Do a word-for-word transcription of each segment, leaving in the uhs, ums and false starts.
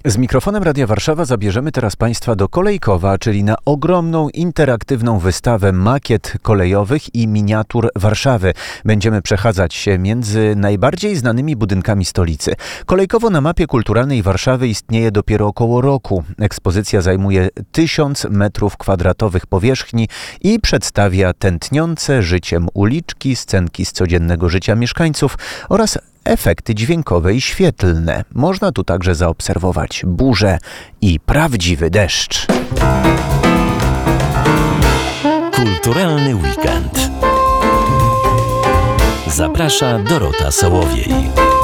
Z mikrofonem Radia Warszawa zabierzemy teraz Państwa do Kolejkowa, czyli na ogromną, interaktywną wystawę makiet kolejowych i miniatur Warszawy. Będziemy przechadzać się między najbardziej znanymi budynkami stolicy. Kolejkowo na mapie kulturalnej Warszawy istnieje dopiero około roku. Ekspozycja zajmuje tysiąc metrów kwadratowych powierzchni i przedstawia tętniące życiem uliczki, scenki z codziennego życia mieszkańców oraz efekty dźwiękowe i świetlne. Można tu także zaobserwować burzę i prawdziwy deszcz. Kulturalny weekend. Zaprasza Dorota Sołowiej.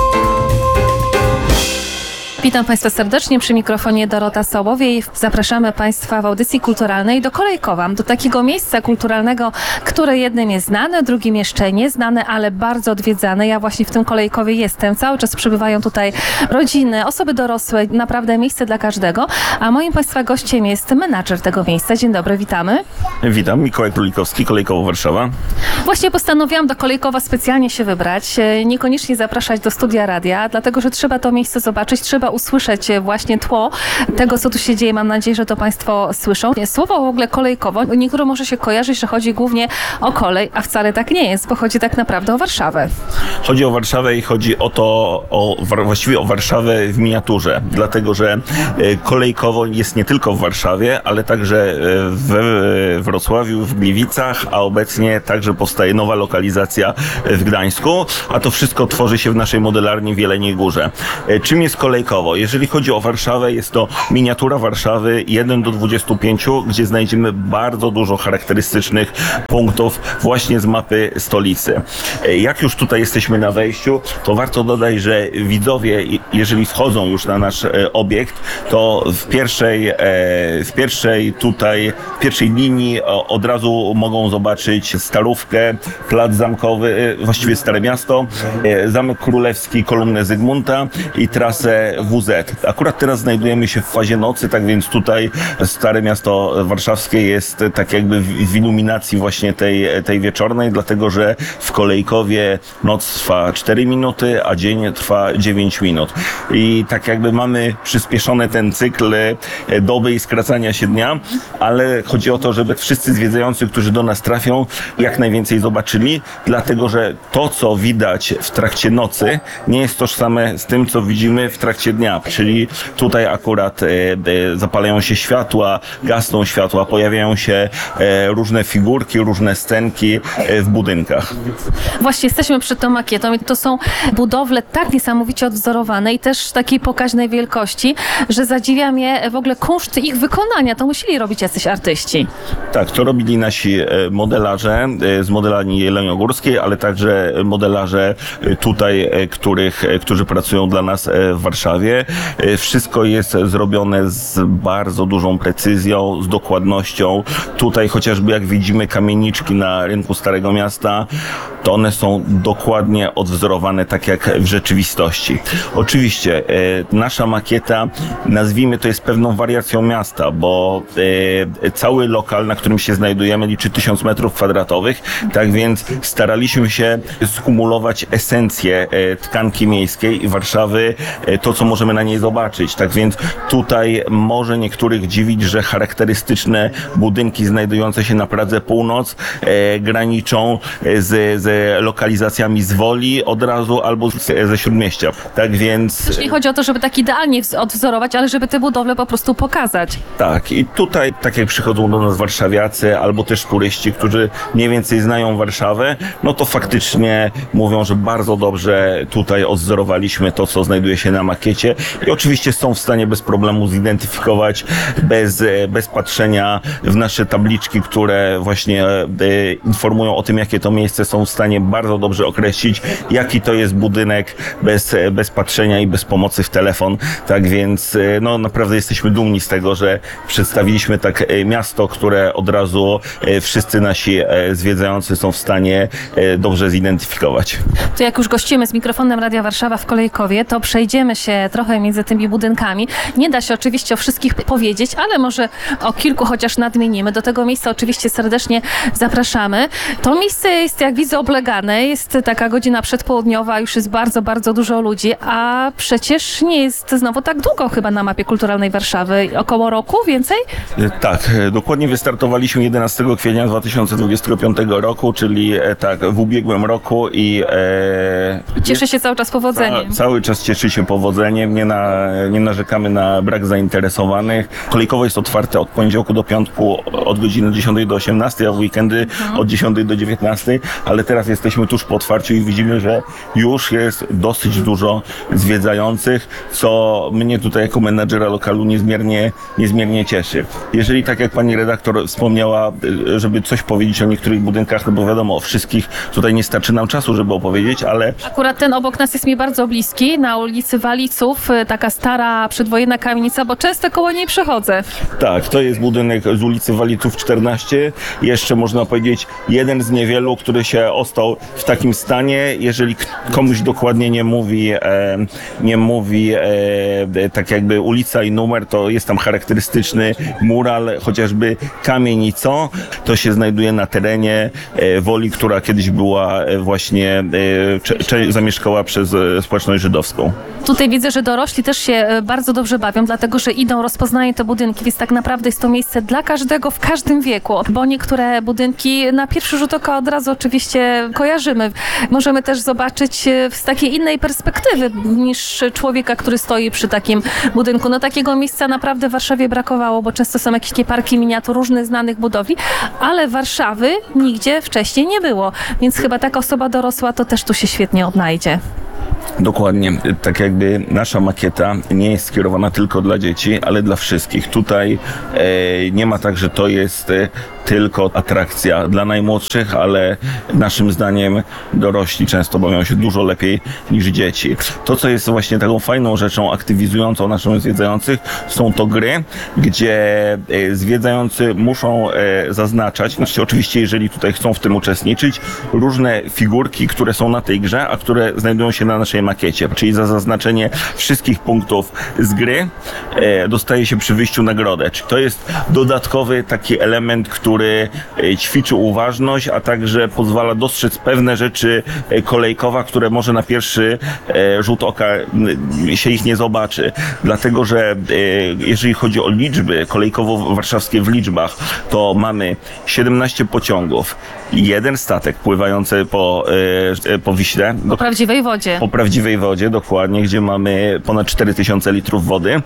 Witam Państwa serdecznie, przy mikrofonie Dorota Sołowiej. Zapraszamy Państwa w audycji kulturalnej do Kolejkowa, do takiego miejsca kulturalnego, które jednym jest znane, drugim jeszcze nieznane, ale bardzo odwiedzane. Ja właśnie w tym Kolejkowie jestem. Cały czas przybywają tutaj rodziny, osoby dorosłe, naprawdę miejsce dla każdego. A moim Państwa gościem jest menadżer tego miejsca. Dzień dobry, witamy. Witam, Mikołaj Królikowski, Kolejkowo Warszawa. Właśnie postanowiłam do Kolejkowa specjalnie się wybrać, niekoniecznie zapraszać do studia radia, dlatego że trzeba to miejsce zobaczyć, trzeba usłyszeć właśnie tło tego, co tu się dzieje. Mam nadzieję, że to Państwo słyszą. Słowo w ogóle Kolejkowo, niektórym może się kojarzyć, że chodzi głównie o kolej, a wcale tak nie jest, bo chodzi tak naprawdę o Warszawę. Chodzi o Warszawę i chodzi o to, o, właściwie o Warszawę w miniaturze, dlatego że Kolejkowo jest nie tylko w Warszawie, ale także w Wrocławiu, w Gliwicach, a obecnie także powstaje nowa lokalizacja w Gdańsku, a to wszystko tworzy się w naszej modelarni w Jeleniej Górze. Czym jest Kolejkowo? Jeżeli chodzi o Warszawę, jest to miniatura Warszawy jeden do dwudziestu pięciu, gdzie znajdziemy bardzo dużo charakterystycznych punktów właśnie z mapy stolicy. Jak już tutaj jesteśmy na wejściu, to warto dodać, że widzowie, jeżeli wchodzą już na nasz obiekt, to w pierwszej, w pierwszej tutaj, w pierwszej linii od razu mogą zobaczyć Starówkę, Plac Zamkowy, właściwie Stare Miasto, Zamek Królewski, kolumnę Zygmunta i trasę W Z. Akurat teraz znajdujemy się w fazie nocy, tak więc tutaj Stare Miasto Warszawskie jest tak jakby w iluminacji właśnie tej, tej wieczornej, dlatego że w Kolejkowie noc trwa cztery minuty, a dzień trwa dziewięć minut. I tak jakby mamy przyspieszony ten cykl doby i skracania się dnia, ale chodzi o to, żeby wszyscy zwiedzający, którzy do nas trafią, jak najwięcej zobaczyli, dlatego że to, co widać w trakcie nocy, nie jest tożsame z tym, co widzimy w trakcie dnia, czyli tutaj akurat e, e, zapalają się światła, gasną światła, pojawiają się e, różne figurki, różne scenki e, w budynkach. Właśnie jesteśmy przed tą makietą i to są budowle tak niesamowicie odwzorowane i też takiej pokaźnej wielkości, że zadziwia mnie w ogóle kunszt ich wykonania. To musieli robić jacyś artyści. Tak, to robili nasi modelarze z modelarni jeleniogórskiej, ale także modelarze tutaj, których, którzy pracują dla nas w Warszawie. Wszystko jest zrobione z bardzo dużą precyzją, z dokładnością. Tutaj chociażby jak widzimy kamieniczki na rynku Starego Miasta, to one są dokładnie odwzorowane tak jak w rzeczywistości. Oczywiście e, nasza makieta, nazwijmy to, jest pewną wariacją miasta, bo e, cały lokal, na którym się znajdujemy, liczy tysiąc metrów kwadratowych, tak więc staraliśmy się skumulować esencję e, tkanki miejskiej i Warszawy, e, to co możemy na niej zobaczyć. Tak więc tutaj może niektórych dziwić, że charakterystyczne budynki znajdujące się na Pradze Północ e, graniczą z, z lokalizacjami z Woli od razu albo z, ze Śródmieścia. Tak więc... Czyli chodzi o to, żeby tak idealnie odwzorować, ale żeby te budowle po prostu pokazać. Tak, i tutaj tak jak przychodzą do nas warszawiacy albo też turyści, którzy mniej więcej znają Warszawę, no to faktycznie mówią, że bardzo dobrze tutaj odwzorowaliśmy to, co znajduje się na makiecie i oczywiście są w stanie bez problemu zidentyfikować, bez, bez patrzenia w nasze tabliczki, które właśnie e, informują o tym, jakie to miejsce, są w stanie bardzo dobrze określić, jaki to jest budynek bez, bez patrzenia i bez pomocy w telefon. Tak więc e, no naprawdę jesteśmy dumni z tego, że przedstawiliśmy tak e, miasto, które od razu e, wszyscy nasi e, zwiedzający są w stanie e, dobrze zidentyfikować. To jak już gościmy z mikrofonem Radia Warszawa w Kolejkowie, to przejdziemy się chwilę trochę między tymi budynkami. Nie da się oczywiście o wszystkich powiedzieć, ale może o kilku chociaż nadmienimy. Do tego miejsca oczywiście serdecznie zapraszamy. To miejsce jest, jak widzę, oblegane. Jest taka godzina przedpołudniowa, już jest bardzo, bardzo dużo ludzi, a przecież nie jest znowu tak długo chyba na mapie kulturalnej Warszawy. Około roku? Więcej? Tak, dokładnie wystartowaliśmy jedenastego kwietnia dwa tysiące dwudziestego piątego roku, czyli e, tak, w ubiegłym roku i e, I cieszy się cały czas powodzeniem. Ca, cały czas cieszy się powodzeniem, nie, na, nie narzekamy na brak zainteresowanych. Kolejkowo jest otwarte od poniedziałku do piątku od godziny dziesiątej do osiemnastej, a w weekendy od dziesiątej do dziewiętnastej, ale teraz jesteśmy tuż po otwarciu i widzimy, że już jest dosyć dużo zwiedzających, co mnie tutaj jako menadżera lokalu niezmiernie, niezmiernie cieszy. Jeżeli tak jak pani redaktor wspomniała, żeby coś powiedzieć o niektórych budynkach, no bo wiadomo, o wszystkich tutaj nie starczy nam czasu, żeby opowiedzieć, ale Akurat ten obok nas jest mi bardzo bliski, na ulicy Waliców, taka stara przedwojenna kamienica, bo często koło niej przechodzę. tak, to jest budynek z ulicy Waliców czternaście. Jeszcze można powiedzieć jeden z niewielu, który się ostał w takim stanie. Jeżeli k- komuś dokładnie nie mówi, e, nie mówi e, tak jakby ulica i numer, to jest tam charakterystyczny mural, chociażby kamienicą. To się znajduje na terenie e, Woli, która kiedyś była e, właśnie e, cze, cze, zamieszkała przez e, społeczność żydowską. Tutaj widzę, że dorośli też się e, bardzo dobrze bawią, dlatego że idą, rozpoznają te budynki, więc tak naprawdę jest to miejsce dla każdego w każdym wieku, bo niektóre budynki na pierwszy rzut oka od razu oczywiście kojarzymy. Możemy też zobaczyć e, z takiej innej perspektywy niż człowieka, który stoi przy takim budynku. No takiego miejsca naprawdę w Warszawie brakowało, bo często są jakieś takie parki miniatur różnych znanych budowli, ale Warszawy nigdzie wcześniej nie było, więc chyba taka osoba dorosła to też tu się świetnie odnajdzie. Dokładnie. Tak jakby nasza makieta nie jest skierowana tylko dla dzieci, ale dla wszystkich. Tutaj e, nie ma tak, że to jest e, tylko atrakcja dla najmłodszych, ale naszym zdaniem dorośli często bawią się dużo lepiej niż dzieci. To, co jest właśnie taką fajną rzeczą aktywizującą naszych zwiedzających, są to gry, gdzie e, zwiedzający muszą e, zaznaczać, znaczy oczywiście jeżeli tutaj chcą w tym uczestniczyć, różne figurki, które są na tej grze, a które znajdują się na naszej makiecie, czyli za zaznaczenie wszystkich punktów z gry e, dostaje się przy wyjściu nagrodę. Czyli to jest dodatkowy taki element, który e, ćwiczy uważność, a także pozwala dostrzec pewne rzeczy e, kolejkowa, które może na pierwszy e, rzut oka m, się ich nie zobaczy. Dlatego, że e, jeżeli chodzi o liczby kolejkowo-warszawskie w liczbach, to mamy siedemnaście pociągów, jeden statek pływający po, e, po Wiśle. Po prawdziwej wodzie. Po prawdziwej wodzie, dokładnie, gdzie mamy ponad cztery tysiące litrów wody.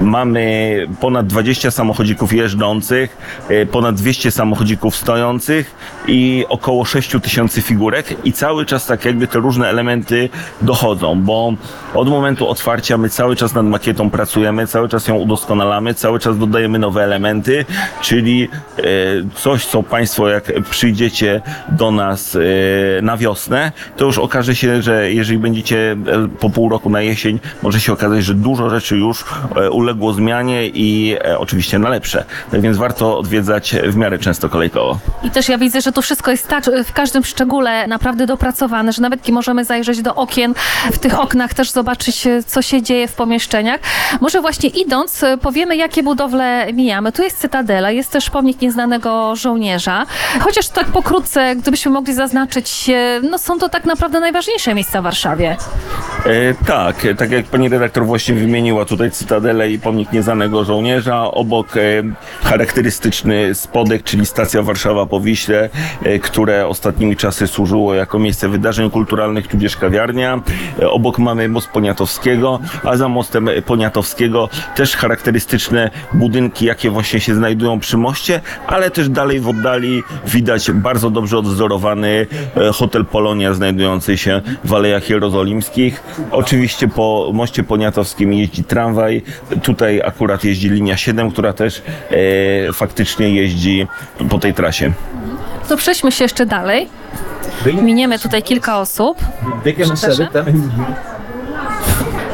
Mamy ponad dwadzieścia samochodzików jeżdżących, e, ponad dwieście samochodzików stojących i około sześć tysięcy figurek i cały czas tak jakby te różne elementy dochodzą, bo od momentu otwarcia my cały czas nad makietą pracujemy, cały czas ją udoskonalamy, cały czas dodajemy nowe elementy, czyli e, coś, co Państwo jak przyjdziecie do nas e, na wiosnę, to już okaże się, że jeżeli będziecie e, po pół roku na jesień, może się okazać, że dużo rzeczy już e, uległo zmianie i e, oczywiście na lepsze. Tak więc warto odwiedzać w miarę często kolejkowo. I też ja widzę, że tu wszystko jest tak w każdym szczególe naprawdę dopracowane, że nawet możemy zajrzeć do okien, w tych oknach też zobaczyć, co się dzieje w pomieszczeniach. Może właśnie idąc, powiemy, jakie budowle mijamy. Tu jest Cytadela, jest też pomnik nieznanego żołnierza. Chociaż tak pokrótce, gdybyśmy mogli zaznaczyć, no są to tak naprawdę najważniejsze miejsca w Warszawie. E, tak, tak jak pani redaktor właśnie wymieniła tutaj Cytadelę i pomnik nieznanego żołnierza, obok e, charakterystyczny spodek, czyli stacja Warszawa po Wiśle, e, które ostatnimi czasy służyło jako miejsce wydarzeń kulturalnych, tudzież kawiarnia. E, obok mamy most Poniatowskiego, a za mostem Poniatowskiego też charakterystyczne budynki, jakie właśnie się znajdują przy moście, ale też dalej w oddali widać bardzo dobrze odwzorowany e, hotel Polonia znajdujący się w Alejach Jerozolimskich. Oczywiście po moście Poniatowskim jeździ tramwaj. Tutaj akurat jeździ linia siedem, która też e, faktycznie jeździ po tej trasie. To przejdźmy się jeszcze dalej. Miniemy tutaj kilka osób. Przepraszam.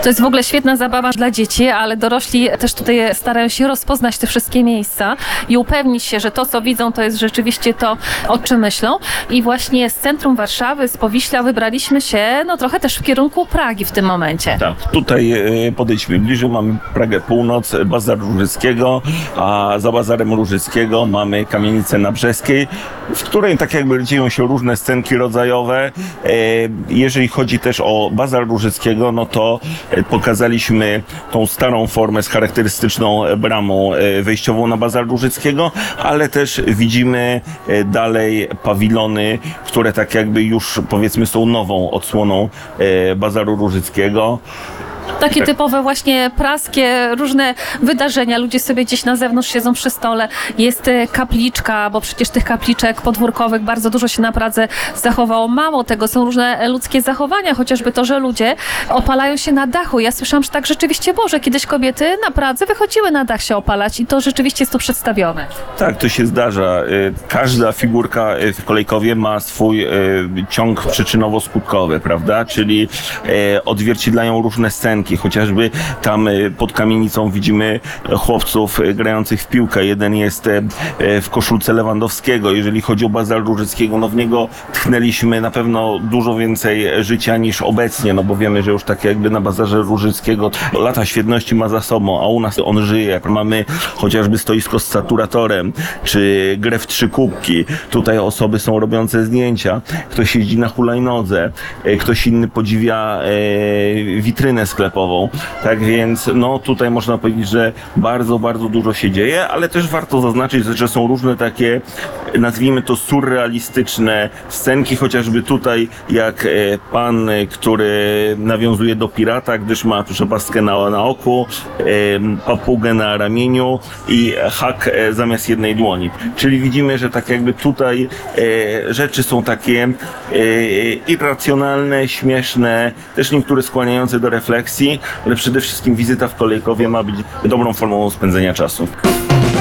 To jest w ogóle świetna zabawa dla dzieci, ale dorośli też tutaj starają się rozpoznać te wszystkie miejsca i upewnić się, że to, co widzą, to jest rzeczywiście to, o czym myślą. I właśnie z centrum Warszawy, z Powiśla wybraliśmy się no trochę też w kierunku Pragi w tym momencie. Tak, tutaj e, podejdźmy bliżej, mamy Pragę Północ, Bazar Różyckiego, a za Bazarem Różyckiego mamy kamienicę na Brzeskiej, w której tak jakby dzieją się różne scenki rodzajowe. E, jeżeli chodzi też o Bazar Różyckiego, no to e, pokazaliśmy tą starą formę z charakterystyczną bramą e, wejściową na Bazar Różyckiego, ale też widzimy e, dalej pawilony, które tak jakby już powiedzmy są nową odsłoną e, Bazaru Różyckiego. Takie typowe właśnie praskie, różne wydarzenia. Ludzie sobie gdzieś na zewnątrz siedzą przy stole. Jest e, kapliczka, bo przecież tych kapliczek podwórkowych bardzo dużo się na Pradze zachowało. Mało tego, są różne ludzkie zachowania, chociażby to, że ludzie opalają się na dachu. Ja słyszałam, że tak rzeczywiście było, że kiedyś kobiety na Pradze wychodziły na dach się opalać i to rzeczywiście jest tu przedstawione. Tak, to się zdarza. Y, Każda figurka y, w Kolejkowie ma swój y, ciąg przyczynowo-skutkowy, prawda? Czyli y, odzwierciedlają różne scenki. Chociażby tam y, pod kamienicą widzimy chłopców y, grających w piłkę. Jeden jest y, w koszulce Lewandowskiego. Jeżeli chodzi o Bazar Różyckiego, no w niego tchnęliśmy na pewno dużo więcej życia niż obecnie, no bo wiemy, że już tak jakby na Bazarze Różyckiego lata świetności ma za sobą, a u nas on żyje. Mamy chociażby stoisko z saturatorem, czy grę w trzy kubki. Tutaj osoby są robiące zdjęcia. Ktoś jeździ na hulajnodze, e, ktoś inny podziwia e, witrynę sklepową. Tak więc, no tutaj można powiedzieć, że bardzo, bardzo dużo się dzieje, ale też warto zaznaczyć, że są różne takie, nazwijmy to surrealistyczne scenki, chociażby tutaj jak e, pan, który nawiązuje do pirata, gdyż ma przepastkę na, na oku, e, papugę na ramieniu i hak e, zamiast jednej dłoni. Czyli widzimy, że tak jakby tutaj e, rzeczy są takie e, irracjonalne, śmieszne, też niektóre skłaniające do refleksji, ale przede wszystkim wizyta w Kolejkowie ma być dobrą formą spędzenia czasu.